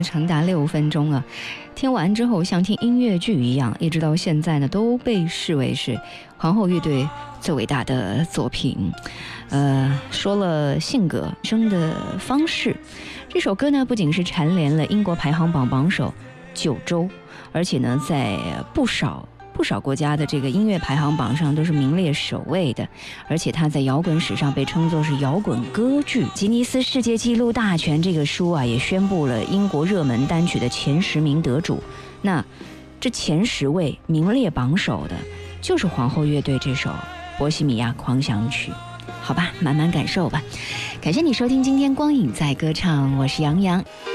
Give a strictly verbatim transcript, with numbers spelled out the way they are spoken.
长达六分钟啊，听完之后像听音乐剧一样，一直到现在呢都被视为是皇后乐队最伟大的作品。呃，说了性格生的方式，这首歌呢不仅是蝉联了英国排行榜榜首九周，而且呢在不少不少国家的这个音乐排行榜上都是名列首位的，而且它在摇滚史上被称作是摇滚歌剧。吉尼斯世界纪录大全这个书啊，也宣布了英国热门单曲的前十名得主。那这前十位名列榜首的，就是皇后乐队这首《波西米亚狂想曲》。好吧，慢慢感受吧。感谢你收听今天光影在歌唱，我是杨洋。